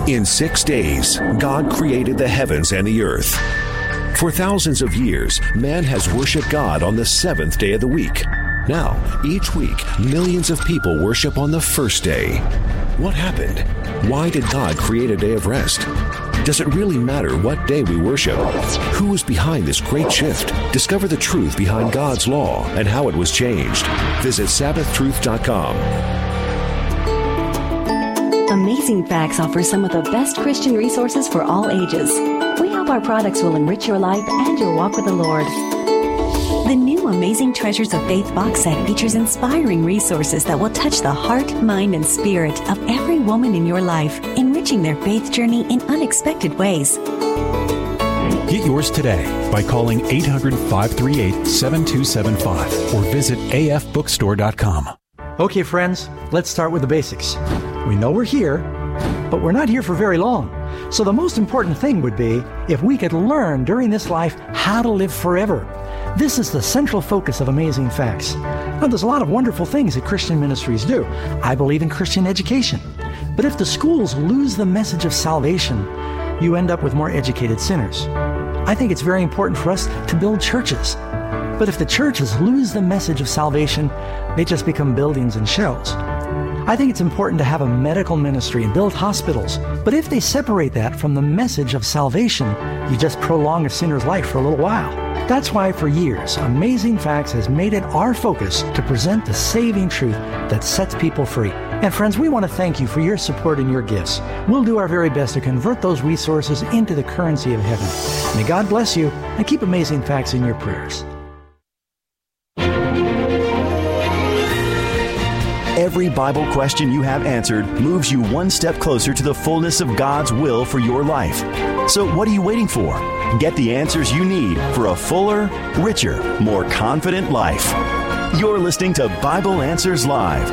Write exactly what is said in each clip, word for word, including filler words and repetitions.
In six days, God created the heavens and the earth. For thousands of years, man has worshiped God on the seventh day of the week. Now, each week, millions of people worship on the first day. What happened? Why did God create a day of rest? Does it really matter what day we worship? Who is behind this great shift? Discover the truth behind God's law and how it was changed. Visit Sabbath Truth dot com. Amazing Facts offers some of the best Christian resources for all ages. We hope our products will enrich your life and your walk with the Lord. The new Amazing Treasures of Faith box set features inspiring resources that will touch the heart, mind, and spirit of every woman in your life, enriching their faith journey in unexpected ways. Get yours today by calling eight hundred, five three eight, seven two seven five or visit a f bookstore dot com. Okay, friends, let's start with the basics. We know we're here, but we're not here for very long. So the most important thing would be if we could learn during this life how to live forever. This is the central focus of Amazing Facts. Now, there's a lot of wonderful things that Christian ministries do. I believe in Christian education. But if the schools lose the message of salvation, you end up with more educated sinners. I think it's very important for us to build churches. But if the churches lose the message of salvation, they just become buildings and shells. I think it's important to have a medical ministry and build hospitals. But if they separate that from the message of salvation, you just prolong a sinner's life for a little while. That's why for years, Amazing Facts has made it our focus to present the saving truth that sets people free. And friends, we want to thank you for your support and your gifts. We'll do our very best to convert those resources into the currency of heaven. May God bless you and keep Amazing Facts in your prayers. Every Bible question you have answered moves you one step closer to the fullness of God's will for your life. So what are you waiting for? Get the answers you need for a fuller, richer, more confident life. You're listening to Bible Answers Live.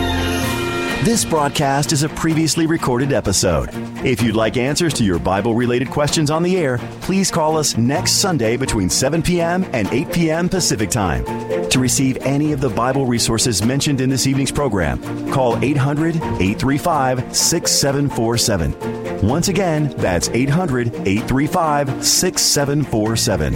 This broadcast is a previously recorded episode. If you'd like answers to your Bible-related questions on the air, please call us next Sunday between seven p.m. and eight p.m. Pacific Time. To receive any of the Bible resources mentioned in this evening's program, call eight hundred, eight three five, six seven four seven. Once again, that's eight hundred, eight three five, six seven four seven.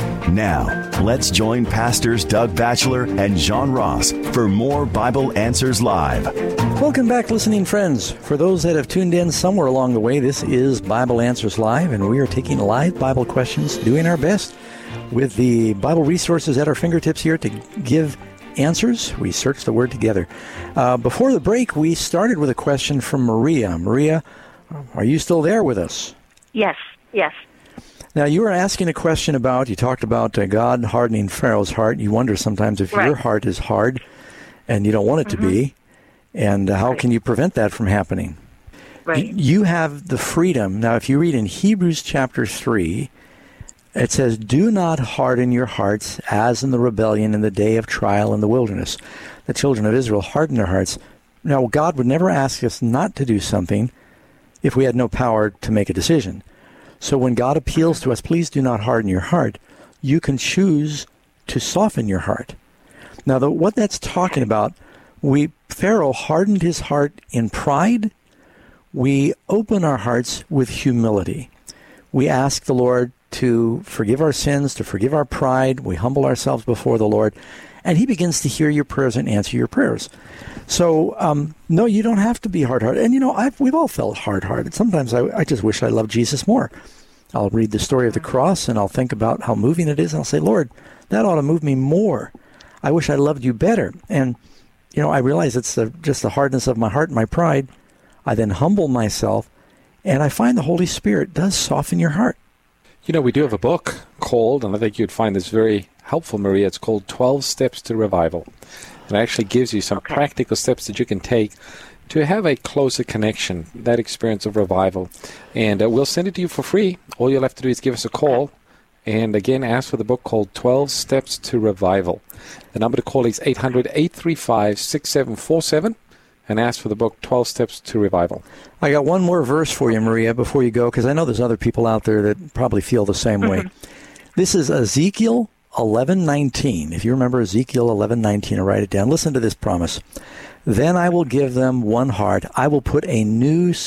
Now, let's join Pastors Doug Batchelor and John Ross for more Bible Answers Live. Welcome back, listening friends. For those that have tuned in somewhere along the way, this is Bible Answers Live, and we are taking live Bible questions, doing our best with the Bible resources at our fingertips here to give answers. We search the Word together. Uh, before the break, we started with a question from Maria. Maria, are you still there with us? Yes, yes. Now, you were asking a question about, you talked about uh, God hardening Pharaoh's heart. You wonder sometimes if right. your heart is hard and you don't want it mm-hmm. to be, and uh, how right. can you prevent that from happening? Right. Y- you have the freedom. Now, if you read in Hebrews chapter three, it says, "Do not harden your hearts as in the rebellion in the day of trial in the wilderness." The children of Israel hardened their hearts. Now, God would never ask us not to do something if we had no power to make a decision. So when God appeals to us, please do not harden your heart, you can choose to soften your heart. Now, the, what that's talking about, we Pharaoh hardened his heart in pride. We open our hearts with humility. We ask the Lord to forgive our sins, to forgive our pride. We humble ourselves before the Lord, and he begins to hear your prayers and answer your prayers. So, um, no, you don't have to be hard-hearted. And, you know, I've, we've all felt hard-hearted. Sometimes I, I just wish I loved Jesus more. I'll read the story of the cross, and I'll think about how moving it is, and I'll say, Lord, that ought to move me more. I wish I loved you better. And, you know, I realize it's the, just the hardness of my heart and my pride. I then humble myself, and I find the Holy Spirit does soften your heart. You know, we do have a book called, and I think you'd find this very helpful, Maria, it's called twelve Steps to Revival. And it actually gives you some okay. practical steps that you can take to have a closer connection, that experience of revival. And uh, we'll send it to you for free. All you'll have to do is give us a call. And again, ask for the book called twelve Steps to Revival. The number to call is eight hundred, eight three five, six seven four seven. And ask for the book, twelve Steps to Revival. I got one more verse for you, Maria, before you go, because I know there's other people out there that probably feel the same way. This is Ezekiel eleven nineteen. If you remember Ezekiel eleven nineteen, I'll write it down. Listen to this promise. Then I will give them one heart. I will put a new